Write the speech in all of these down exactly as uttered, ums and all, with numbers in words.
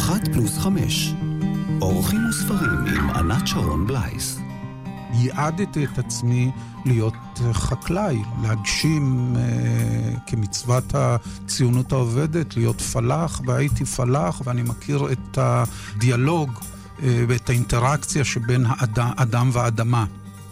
אחת פלוס חמש. אורחים וספרים עם ענת שרון בלייס. ייעדתי את עצמי להיות חקלאי, להגשים אה, כמצוות הציונות העובדת, להיות פלח, והייתי פלח, ואני מכיר את הדיאלוג אה, ואת האינטראקציה שבין האדם, אדם ואדמה.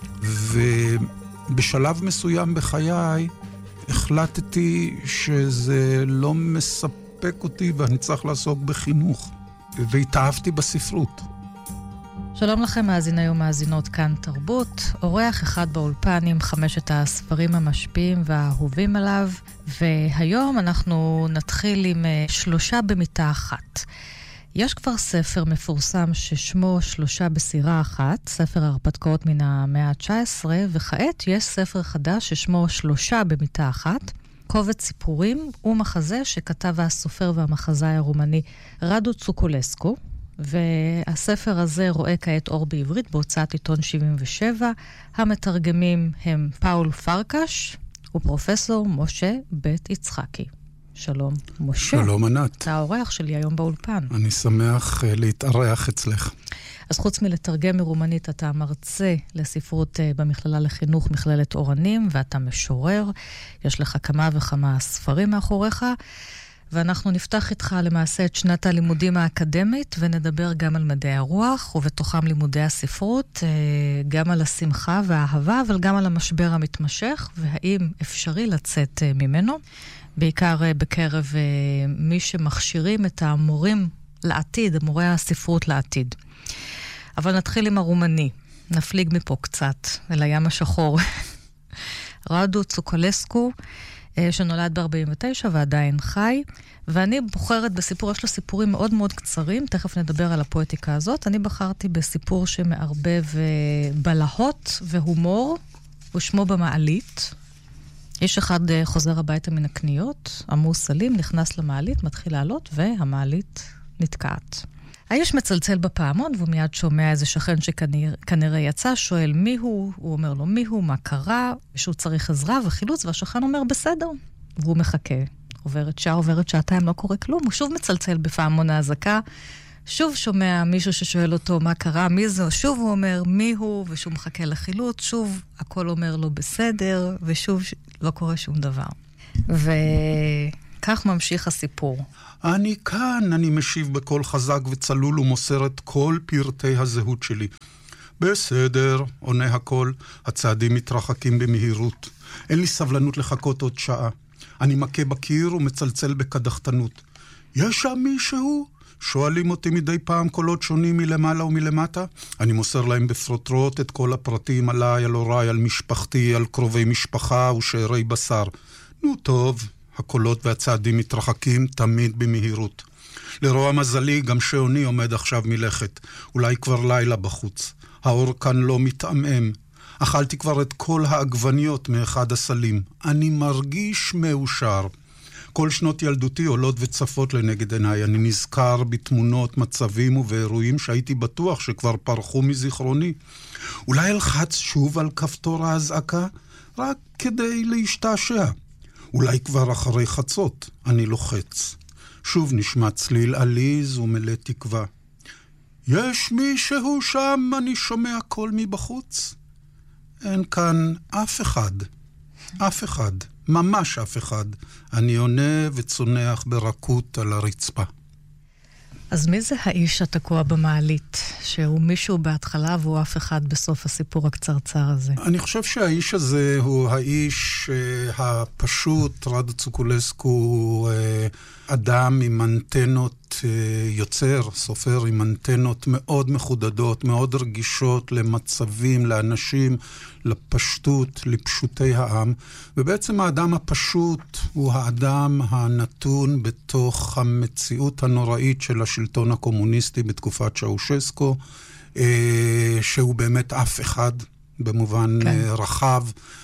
ובשלב מסוים בחיי החלטתי שזה לא מספק אותי ואני צריך לעסוק בחינוך, והתאהבתי בספרות. שלום לכם מאזיני ומאזינות כאן תרבות, אורח אחד באולפן עם חמשת הספרים המשפיעים והאהובים עליו, והיום אנחנו נתחיל עם שלושה במיטה אחת. יש כבר ספר מפורסם ששמו שלושה בסירה אחת, ספר הרפתקאות מן המאה ה-תשע עשרה, וכעת יש ספר חדש ששמו שלושה במיטה אחת, קובץ סיפורים ומחזה שכתב הסופר והמחזאי הרומני רדו צוקולסקו, והספר הזה רואה כעת אור בעברית בהוצאת עיתון שבעים ושבע. המתרגמים הם פאול פרקש ופרופסור משה בית יצחקי. שלום משה. שלום ענת. אתה האורח שלי היום באולפן. אני שמח uh, להתארח אצלך. אז חוץ מלתרגם מרומנית, אתה מרצה לספרות uh, במכללה לחינוך מכללת אורנים, ואתה משורר. יש לך כמה וכמה ספרים מאחוריך. ואנחנו נפתח איתך למעשה את שנת הלימודים האקדמית, ונדבר גם על מדעי הרוח, ובתוכם לימודי הספרות, גם על השמחה והאהבה, אבל גם על המשבר המתמשך, והאם אפשרי לצאת ממנו, בעיקר בקרב מי שמכשירים את המורים לעתיד, מורי הספרות לעתיד. אבל נתחיל עם הרומני, נפליג מפה קצת, אל הים השחור. רדו צוקולסקו, שנולד ב-ארבעים ותשע ועדיין חי, ואני בוחרת בסיפור, יש לו סיפורים מאוד מאוד קצרים, תכף נדבר על הפואטיקה הזאת. אני בחרתי בסיפור שמערבב בלהות והומור, ושמו במעלית. איש אחד חוזר הביתה מן הקניות, עמוס סלים, נכנס למעלית, מתחיל לעלות, והמעלית נתקעת. האיש מצלצל בפעמון, והוא מיד שומע איזה שכן שכנראה יצא, שואל מי הוא, הוא אומר לו מי הוא, מה קרה, שהוא צריך עזרה וחילוץ, והשכן אומר בסדר, והוא מחכה. עוברת שעה, עוברת שעתיים, לא קורה כלום, הוא שוב מצלצל בפעמון ההזקה, שוב שומע מישהו ששואל אותו מה קרה, מי זה, שוב הוא אומר מי הוא, ושוב מחכה לחילוץ, שוב הכל אומר לו בסדר, ושוב לא קורה שום דבר. וכך ממשיך הסיפור. אני כאן, אני משיב בקול חזק וצלול ומוסר את כל פרטי הזהות שלי. בסדר, עונה הכל, הצעדים מתרחקים במהירות. אין לי סבלנות לחכות עוד שעה. אני מכה בקיר ומצלצל בקדחתנות. יש שם מישהו? שואלים אותי מדי פעם קולות שונים מלמעלה ומלמטה. אני מוסר להם בפרוטרוט את כל הפרטים עליי, על הוריי, על משפחתי, על קרובי משפחה ושארי בשר. נו טוב. הקולות והצעדים מתרחקים תמיד במהירות. לרוע מזלי, גם שעוני עומד עכשיו מלכת. אולי כבר לילה בחוץ. האור כאן לא מתעמם. אכלתי כבר את כל העגבניות מאחד הסלים. אני מרגיש מאושר. כל שנות ילדותי עולות וצפות לנגד עיניי. אני נזכר בתמונות, מצבים ובאירועים שהייתי בטוח שכבר פרחו מזיכרוני. אולי אלחץ שוב על כפתור ההזעקה? רק כדי להשתעשע. אולי כבר אחרי חצות אני לוחץ. שוב נשמע צליל עליז ומלא תקווה. יש מישהו שם, אני שומע קול מבחוץ. אין כאן אף אחד. אף אחד. ממש אף אחד. אני עונה וצונח ברכות על הרצפה. אז מי זה האיש התקוע במעלית, שהוא מישהו בהתחלה והוא אף אחד בסוף הסיפור הקצרצר הזה? אני חושב שהאיש הזה הוא האיש uh, הפשוט, רדו צוקולסקו, הוא uh, אדם עם אנטנות, uh, יוצר, סופר עם אנטנות מאוד מחודדות, מאוד רגישות למצבים, לאנשים, לפשטות, לפשוטי העם. ובעצם האדם הפשוט הוא האדם הנתון בתוך המציאות הנוראית של השלטון הקומוניסטי בתקופת צ'אושסקו, שהוא באמת אף אחד במובן כן. רחב.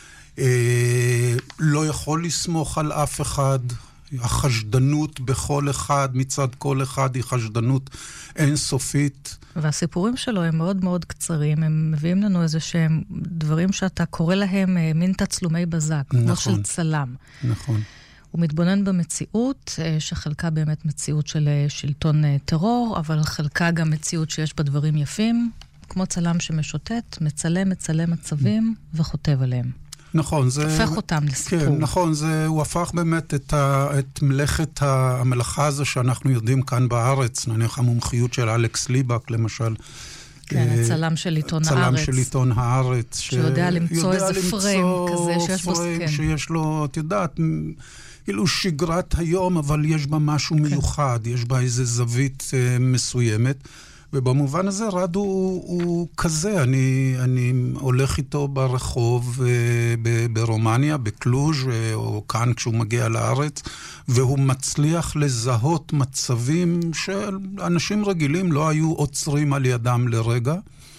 לא יכול לסמוך על אף אחד. החשדנות בכל אחד, מצד כל אחד, היא חשדנות אינסופית. והסיפורים שלו הם מאוד מאוד קצרים, הם מביאים לנו איזה שהם דברים שאתה קורא להם מין תצלומי בזק, נכון, כמו של צלם. נכון. הוא מתבונן במציאות, שחלקה באמת מציאות של שלטון טרור, אבל חלקה גם מציאות שיש בה דברים יפים, כמו צלם שמשוטט, מצלם, מצלם מצבים וחוטב עליהם. נכון, זה... הופך אותם לסיפור. כן, נכון, זה, הוא הפך באמת את, ה, את מלאכת המלאכה הזו שאנחנו יודעים כאן בארץ, נניח המומחיות של אלכס ליבק, למשל. כן, הצלם של עיתון הארץ. צלם של עיתון הארץ. שיודע למצוא איזה פריים כזה שיש בו... פריים שיש לו, את יודעת, כאילו שגרת היום, אבל יש בה משהו מיוחד, יש בה איזו זווית מסוימת. ובמובן הזה רד הוא, הוא כזה, אני, אני הולך איתו ברחוב ב, ברומניה, בקלוז' או כאן כשהוא מגיע לארץ, והוא מצליח לזהות מצבים שאנשים רגילים לא היו עוצרים על ידם לרגע.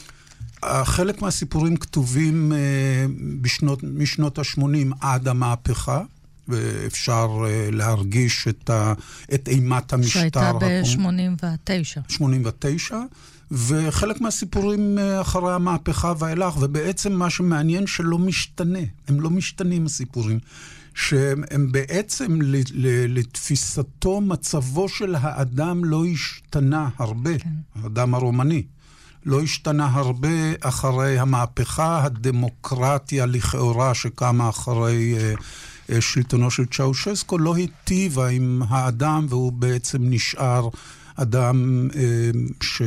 חלק מהסיפורים כתובים בשנות, משנות ה-שמונים עד המהפכה, ואפשר uh, להרגיש את, ה, את אימת המשטר. שהייתה ב-שמונים ותשע. שמונים ותשע, וחלק מהסיפורים uh, אחרי המהפכה ואילך, ובעצם מה שמעניין שלא משתנה, הם לא משתנים הסיפורים, שהם בעצם ל, ל, לתפיסתו מצבו של האדם לא השתנה הרבה, כן. האדם הרומני. לא השתנה הרבה אחרי המהפכה, הדמוקרטיה לכאורה שקמה אחרי... Uh, שלטונו של צ'אושסקו לא היטיבה עם האדם, והוא בעצם נשאר אדם ש,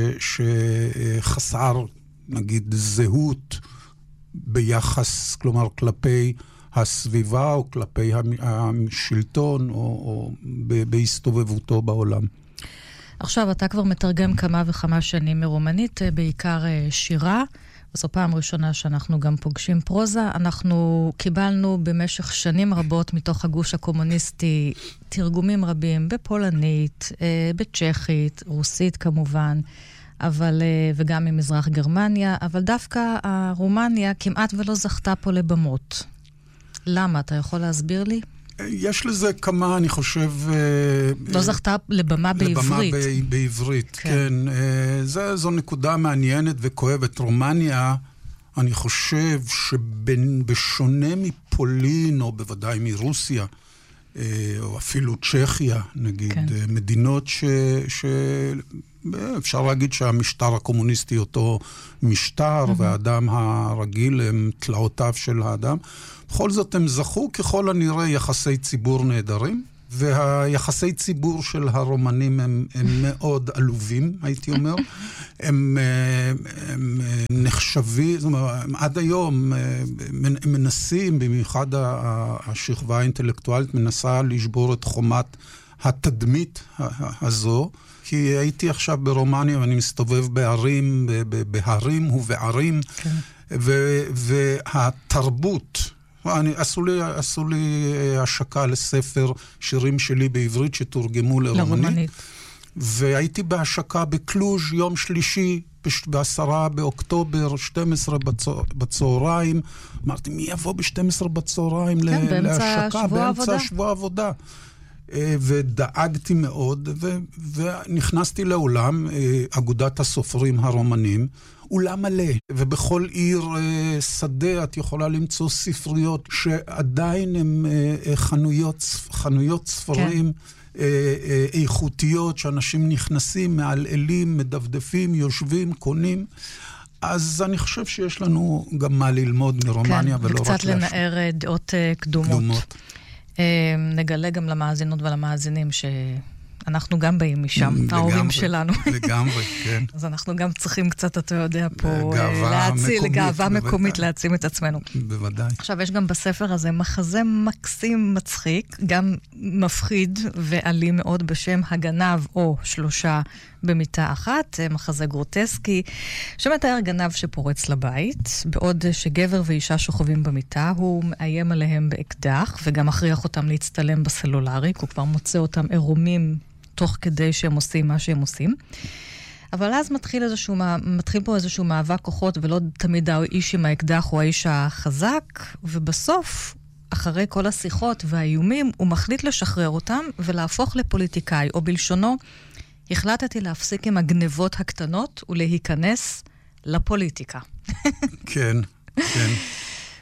שחסר, נגיד, זהות ביחס, כלומר, כלפי הסביבה או כלפי השלטון או, או בהסתובבותו בעולם. עכשיו, אתה כבר מתרגם כמה וכמה שנים מרומנית, בעיקר שירה. זו פעם ראשונה שאנחנו גם פוגשים פרוזה. אנחנו קיבלנו במשך שנים רבות מתוך הגוש הקומוניסטי תרגומים רבים בפולנית, בצ'כית, רוסית כמובן, אבל, וגם ממזרח גרמניה, אבל דווקא הרומניה כמעט ולא זכתה פה לבמות. למה? אתה יכול להסביר לי? יש לזה כמה, אני חושב... לא זכתה לבמה בעברית. לבמה בעברית, כן. כן. זו נקודה מעניינת וכואבת. רומניה, אני חושב שבשונה מפולין, או בוודאי מרוסיה, או אפילו צ'כיה, נגיד, כן. מדינות ש... ש... אפשר להגיד שהמשטר הקומוניסטי אותו משטר, mm-hmm. והאדם הרגיל הם תלאותיו של האדם. בכל זאת הם זכו ככל הנראה יחסי ציבור נהדרים, והיחסי ציבור של הרומנים הם, הם מאוד עלובים, הייתי אומר. הם, הם נחשבים, זאת אומרת, עד היום הם מנסים, במיוחד השכבה האינטלקטואלית, מנסה לשבור את חומת התדמית הזו, כי הייתי עכשיו ברומניה ואני מסתובב בערים, בהרים ובערים, כן. והתרבות, אני, עשו לי, עשו לי השקה לספר שירים שלי בעברית שתורגמו לרומנית. לרומנית. והייתי בהשקה בקלוז' יום שלישי, בעשרה באוקטובר, שתים עשרה בצה, בצהריים. אמרתי, מי יבוא ב-שתים עשרה בצהריים כן, להשקה? באמצע שבוע באמצע עבודה. שבוע עבודה. ודאגתי מאוד, ו- ונכנסתי לעולם, אגודת הסופרים הרומנים, אולם מלא, ובכל עיר שדה את יכולה למצוא ספריות שעדיין הן חנויות, חנויות ספרים כן. איכותיות, שאנשים נכנסים, מעלעלים, מדפדפים, יושבים, קונים. אז אני חושב שיש לנו גם מה ללמוד מרומניה, כן, ולא רק וקצת לנער דעות קדומות. קדומות. נגלה גם למאזינות ולמאזינים שאנחנו גם באים משם, ההורים שלנו. לגמרי, כן. אז אנחנו גם צריכים קצת, אתה יודע, פה להציל, גאווה מקומית להעצים את עצמנו. בוודאי. עכשיו, יש גם בספר הזה מחזה מקסים מצחיק, גם מפחיד ואלים מאוד בשם הגנב או שלושה במיטה אחת, מחזה גרוטסקי, שמתאר גנב שפורץ לבית, בעוד שגבר ואישה שוכבים במיטה, הוא מאיים עליהם באקדח, וגם מכריח אותם להצטלם בסלולרי, הוא כבר מוצא אותם עירומים תוך כדי שהם עושים מה שהם עושים. אבל אז מתחיל, איזשהו, מתחיל פה איזשהו מאבק כוחות, ולא תמיד האיש עם האקדח הוא האיש החזק, ובסוף, אחרי כל השיחות והאיומים, הוא מחליט לשחרר אותם ולהפוך לפוליטיקאי, או בלשונו, החלטתי להפסיק עם הגנבות הקטנות ולהיכנס לפוליטיקה. כן, כן.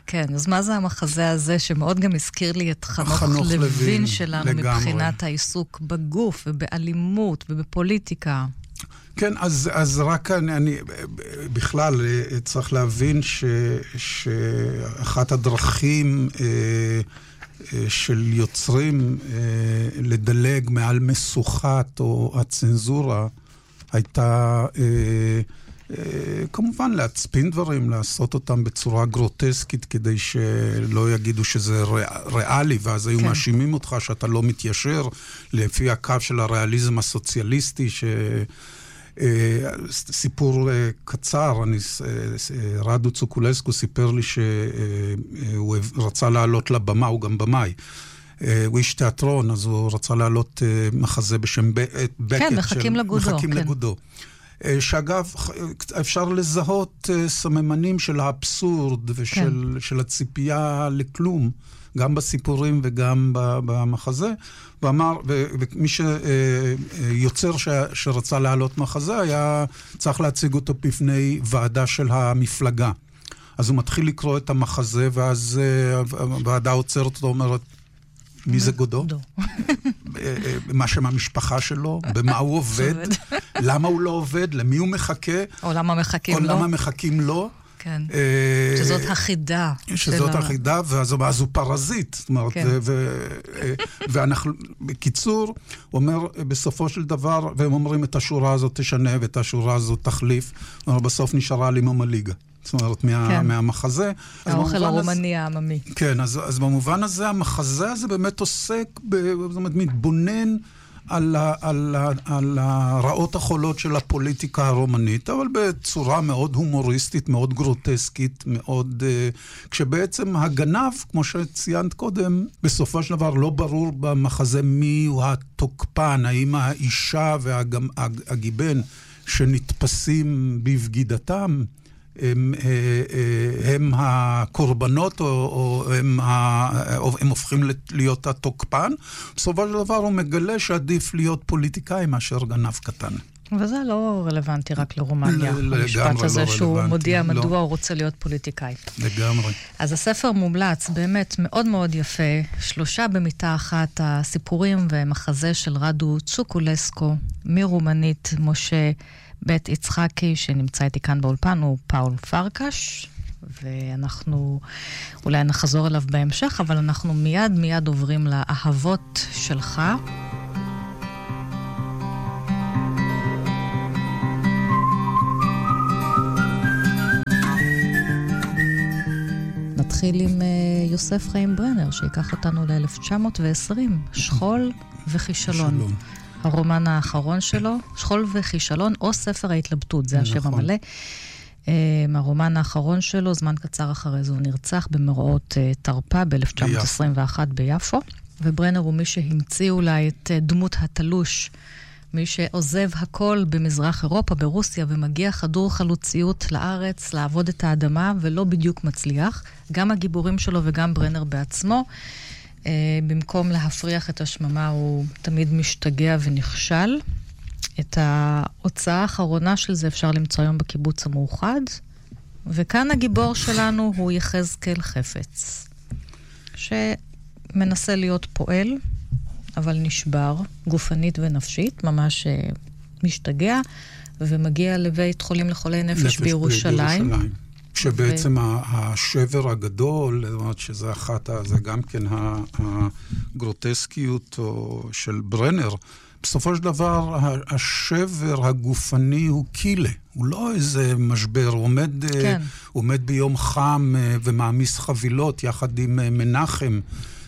כן, אז מה זה המחזה הזה, שמאוד גם הזכיר לי את חנוך, חנוך לוין, לוין שלנו, לגמרי. מבחינת העיסוק בגוף ובאלימות ובפוליטיקה. כן, אז, אז רק אני, אני בכלל צריך להבין ש, שאחת הדרכים אה, אה, של יוצרים אה, לדלג מעל משוכת או הצנזורה הייתה אה, אה, כמובן להצפין דברים, לעשות אותם בצורה גרוטסקית כדי שלא יגידו שזה ריאלי, ואז היו כן. מאשימים אותך שאתה לא מתיישר לפי הקו של הריאליזם הסוציאליסטי ש... סיפור קצר, אני, רדו צוקולסקו סיפר לי שהוא רצה לעלות לבמה, הוא גם במאי. הוא איש תיאטרון, אז הוא רצה לעלות מחזה בשם בקט. כן, מחכים לגודו. מחכים לגודו. שאגב, אפשר לזהות סממנים של האבסורד ושל של הציפייה לכלום, גם בסיפורים וגם במחזה. ואמר, ומי שיוצר שרצה להעלות מחזה, היה צריך להציג אותו בפני ועדה של המפלגה. אז הוא מתחיל לקרוא את המחזה, ואז הוועדה עוצרת אותו, אומרת, מי זה גודו? מה שם המשפחה שלו? במה הוא עובד? למה הוא לא עובד? למי הוא מחכה? או למה מחכים לו? או למה מחכים לו? כן, שזאת החידה. שזאת החידה, ואז הוא פרזיט. זאת אומרת, ואנחנו, בקיצור, הוא אומר, בסופו של דבר, והם אומרים, את השורה הזאת תשנה, ואת השורה הזאת תחליף, אבל בסוף נשארה לי ממליגה. זאת אומרת, מהמחזה. האוכל הרומני העממי. כן, אז במובן הזה, המחזה הזה באמת עוסק, זאת אומרת, מתבונן, על, ה, על, ה, על הרעות החולות של הפוליטיקה הרומנית, אבל בצורה מאוד הומוריסטית, מאוד גרוטסקית, מאוד... Uh, כשבעצם הגנב, כמו שציינת קודם, בסופו של דבר לא ברור במחזה מי הוא התוקפן, האם האישה והגיבן שנתפסים בבגידתם, הם, הם הקורבנות או, או, הם ה, או הם הופכים להיות התוקפן. בסופו של דבר הוא מגלה שעדיף להיות פוליטיקאי מאשר גנב קטן. וזה לא רלוונטי רק לרומניה. המשפט הזה לא שהוא מודיע מדוע לא. הוא רוצה להיות פוליטיקאי. לגמרי. אז הספר מומלץ באמת מאוד מאוד יפה. שלושה במיטה אחת, הסיפורים ומחזה של רדו צוקולסקו, מרומנית משה בית יצחקי, שנמצא איתי כאן באולפן, הוא פאול פרקש, ואנחנו אולי נחזור אליו בהמשך, אבל אנחנו מיד מיד עוברים לאהבות שלך. נתחיל עם יוסף חיים ברנר, שיקח אותנו ל-אלף תשע מאות ועשרים, שכול וכישלון. שלום. הרומן האחרון שלו, שכול וכישלון, או ספר ההתלבטות, זה השם המלא. הרומן האחרון שלו, זמן קצר אחרי זה, הוא נרצח במראות תרפה ב-אלף תשע מאות עשרים ואחת ביפו, וברנר הוא מי שהמציא אולי את דמות התלוש, מי שעוזב הכל במזרח אירופה, ברוסיה, ומגיע חדור חלוציות לארץ, לעבוד את האדמה, ולא בדיוק מצליח. גם הגיבורים שלו וגם ברנר בעצמו, במקום להפריח את השממה, הוא תמיד משתגע ונכשל. את ההוצאה האחרונה של זה אפשר למצוא היום בקיבוץ המאוחד, וכאן הגיבור שלנו הוא יחזקאל חפץ, שמנסה להיות פועל, אבל נשבר, גופנית ונפשית, ממש משתגע, ומגיע לבית חולים לחולי נפש, נפש בירושלים. בירושלים. שבעצם ו... השבר הגדול, זאת אומרת שזה אחת, זה גם כן הגרוטסקיות של ברנר, בסופו של דבר השבר הגופני הוא קילה, הוא לא איזה משבר, הוא עומד, כן. הוא עומד ביום חם ומעמיס חבילות יחד עם מנחם,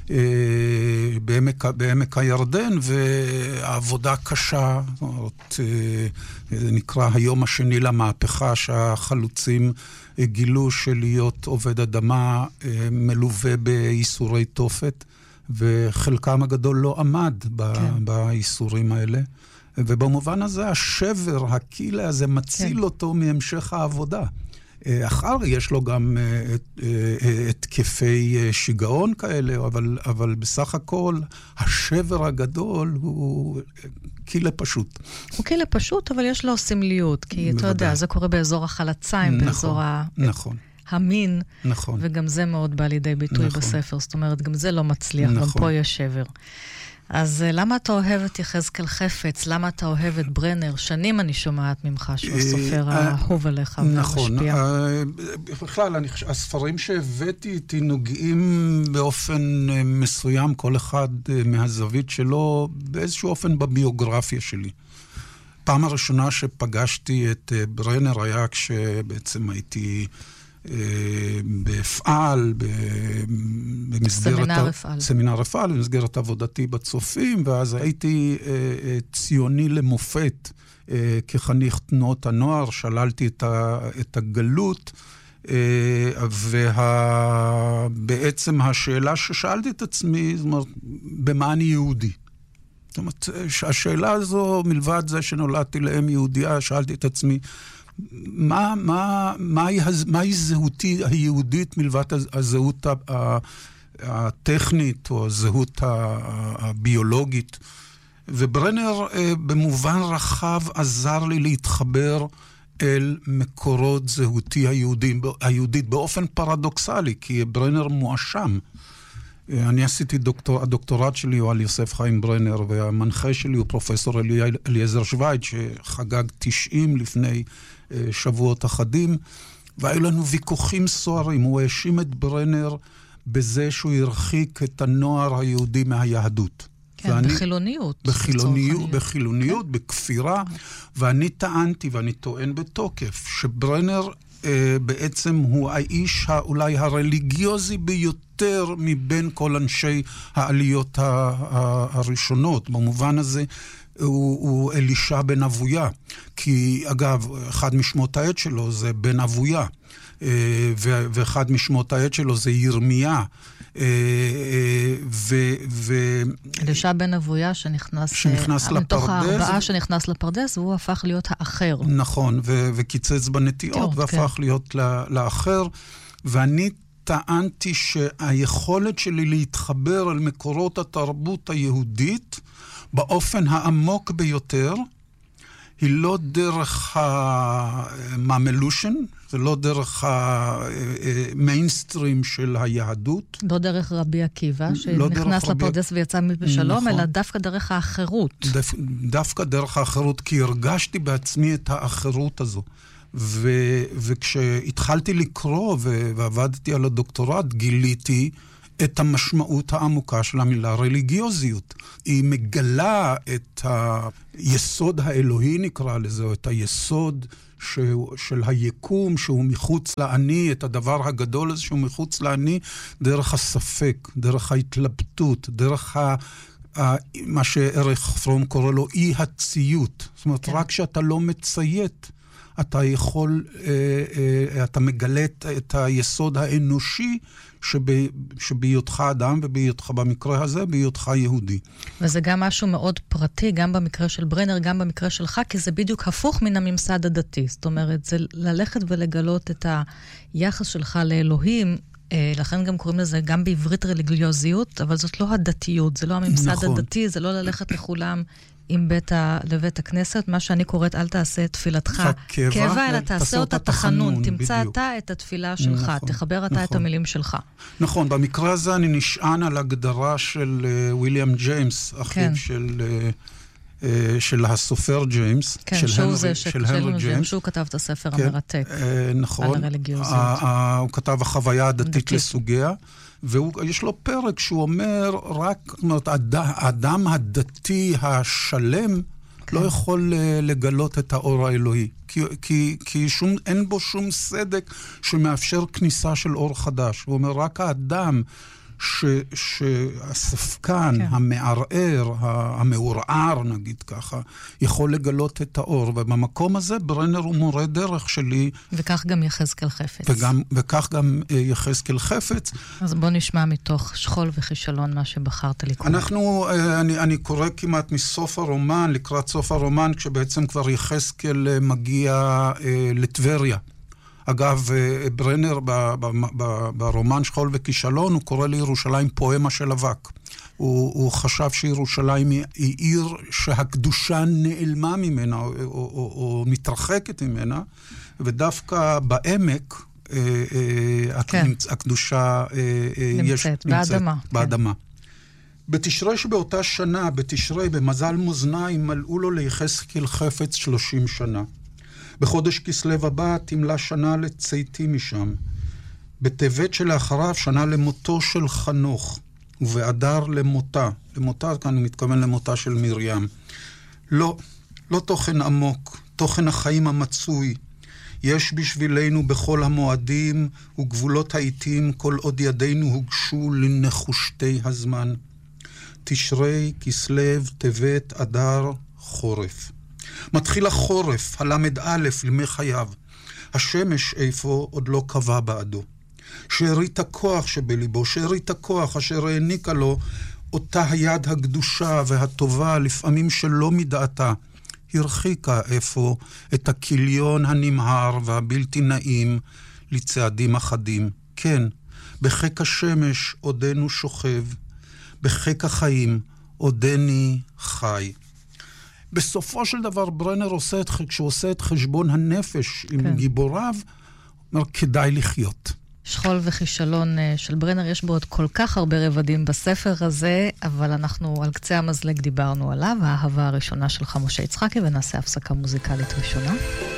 בעמק, בעמק הירדן, והעבודה קשה, זאת אומרת, זה נקרא היום השני למהפכה, שהחלוצים גילו שלהיות עובד אדמה מלווה בייסורי תופת, וחלקם הגדול לא עמד ב- כן. בייסורים האלה. ובמובן הזה השבר, הקילה הזה, מציל כן. אותו מהמשך העבודה. אחר יש לו גם התקפי שיגעון כאלה, אבל, אבל בסך הכל השבר הגדול הוא קילה פשוט. הוא קילה פשוט, אבל יש לו סמליות, כי בוודאי. אתה יודע, זה קורה באזור החלציים, נכון, באזור ה... נכון. המין. נכון. וגם זה מאוד בא לידי ביטוי נכון. בספר. זאת אומרת, גם זה לא מצליח, נכון. גם פה יש שבר. אז למה אתה אוהב את יחזקאל חפץ? למה אתה אוהב את ברנר? שנים אני שומעת ממך שהוא הסופר האהוב עליך והמשפיע. נכון. בכלל, הספרים שהבאתי איתי נוגעים באופן מסוים, כל אחד מהזווית שלו, באיזשהו אופן בביוגרפיה שלי. פעם הראשונה שפגשתי את ברנר היה כשבעצם הייתי בפעל, במסגרת... סמינר אפעל. סמינר אפעל, במסגרת עבודתי בצופים, ואז הייתי ציוני למופת כחניך תנועות הנוער, שללתי את הגלות, ובעצם השאלה ששאלתי את עצמי, זאת אומרת, במה אני יהודי? זאת אומרת, השאלה הזו, מלבד זה שנולדתי לאם יהודיה, שאלתי את עצמי, מה, מה, מהי, מהי זהותי היהודית מלבד הזהות הטכנית או הזהות הביולוגית? וברנר במובן רחב עזר לי להתחבר אל מקורות זהותי היהודים, היהודית באופן פרדוקסלי, כי ברנר מואשם. אני עשיתי דוקטור, הדוקטורט שלי הוא על יוסף חיים ברנר, והמנחה שלי הוא פרופסור אלי, אליעזר שווייד, שחגג תשעים לפני שבועות אחדים, והיו לנו ויכוחים סוערים. הוא האשים את ברנר בזה שהוא הרחיק את הנוער היהודי מהיהדות. כן, ואני, בחילוניות. בחילוניות, בחילוניות, כן. בכפירה, ואני טענתי, ואני טוען בתוקף, שברנר אה, בעצם הוא האיש אולי הרליגיוזי ביותר מבין כל אנשי העליות ה- ה- הראשונות. במובן הזה הוא, הוא אלישע בן אבויה, כי אגב, אחד משמות העט שלו זה בן אבויה, אה, ו- ואחד משמות העט שלו זה ירמיה, אלישע בן אבויה שנכנס, שנכנס לפרדס. מתוך הארבעה שנכנס לפרדס, והוא הפך להיות האחר. נכון, וקיצץ בנטיעות, והפך להיות לאחר. ואני טענתי שהיכולת שלי להתחבר אל מקורות התרבות היהודית, באופן העמוק ביותר, היא לא דרך הממלושן, זה לא דרך המיינסטרים של היהדות. לא דרך רבי עקיבא, שנכנס לפרדס ויצא בשלום, אלא דווקא דרך האחרות. דווקא דרך האחרות, כי הרגשתי בעצמי את האחרות הזו. וכשהתחלתי לקרוא ועבדתי על הדוקטורט, גיליתי את המשמעות העמוקה של המילה רליגיוזיות. היא מגלה את היסוד האלוהי, נקרא לזה, או את היסוד של היקום שהוא מחוץ לעני, את הדבר הגדול הזה שהוא מחוץ לעני, דרך הספק, דרך ההתלבטות, דרך ה... מה שערך פרום קורא לו אי הציות. זאת אומרת, כן. רק שאתה לא מציית, אתה יכול, אתה מגלה את היסוד האנושי שבהיותך אדם, ובהיותך במקרה הזה, בהיותך יהודי. וזה גם משהו מאוד פרטי, גם במקרה של ברנר, גם במקרה שלך, כי זה בדיוק הפוך מן הממסד הדתי. זאת אומרת, זה ללכת ולגלות את היחס שלך לאלוהים, לכן גם קוראים לזה גם בעברית רליגיוזיות, אבל זאת לא הדתיות, זה לא הממסד נכון. הדתי, זה לא ללכת לכולם עם בית ה... לבית הכנסת, מה שאני קוראת, אל תעשה את תפילתך קבע, קבע אלא תעשה אותה תחנון, תמצא בדיוק. אתה את התפילה שלך, נכון, תחבר אתה נכון. את המילים שלך. נכון, במקרה הזה אני נשען על הגדרה של uh, ויליאם ג'יימס, אחיו כן. של... Uh, של הסופר ג'יימס, כן, של שהוא הנרי, זה של הנרי ג'יימס. שהוא כתב את הספר כן, המרתק. נכון. על הרליגיוזיות. הוא כתב החוויה הדתית לסוגיה, ויש לו פרק שהוא אומר, רק, זאת אומרת, האדם הדתי השלם כן. לא יכול לגלות את האור האלוהי, כי, כי, כי שום, אין בו שום סדק שמאפשר כניסה של אור חדש. הוא אומר, רק האדם ש, שהספקן, כן. המערער, המעורער, נגיד ככה, יכול לגלות את האור. ובמקום הזה ברנר הוא מורה דרך שלי. וכך גם יחזקאל חפץ. וגם, וכך גם יחזקאל חפץ. אז בוא נשמע מתוך שכול וכישלון מה שבחרת לקרוא. אנחנו, אני, אני קורא כמעט מסוף הרומן, לקראת סוף הרומן, כשבעצם כבר יחזקאל מגיע לטבריה. אגב, ברנר ברומן שכול וכישלון, הוא קורא לירושלים פואמה של אבק. הוא, הוא חשב שירושלים היא עיר שהקדושה נעלמה ממנה, או, או, או, או מתרחקת ממנה, ודווקא בעמק כן. הקדושה נמצאת, יש, באדמה. נמצאת באדמה. כן. בתשרי שבאותה שנה, בתשרי, במזל מאזניים, מלאו לו ליחזקאל חפץ שלושים שנה. בחודש כסלו הבא תמלה שנה לצאתי משם. בטבת שלאחריו שנה למותו של חנוך, ובאדר למותה. למותה, כאן אני מתכוון למותה של מרים. לא, לא תוכן עמוק, תוכן החיים המצוי. יש בשבילנו בכל המועדים וגבולות העיתים, כל עוד ידינו הוגשו לנחושתי הזמן. תשרי, כסלו, טבת, אדר, חורף. מתחיל החורף, הלמד א' לימי חייו. השמש איפה עוד לא קבע בעדו. שארית הכוח שבליבו, שארית הכוח אשר העניקה לו אותה היד הקדושה והטובה, לפעמים שלא מדעתה, הרחיקה איפה את הכיליון הנמהר והבלתי נעים לצעדים אחדים. כן, בחיק השמש עודנו שוכב, בחיק החיים עודני חי. בסופו של דבר ברנר עושה את, כשהוא עושה את חשבון הנפש עם כן. גיבוריו, אומר, כדאי לחיות. שכול וכישלון של ברנר, יש בו עוד כל כך הרבה רבדים בספר הזה, אבל אנחנו על קצה המזלג דיברנו עליו, האהבה הראשונה שלך משה יצחקי, ונעשה הפסקה מוזיקלית ראשונה.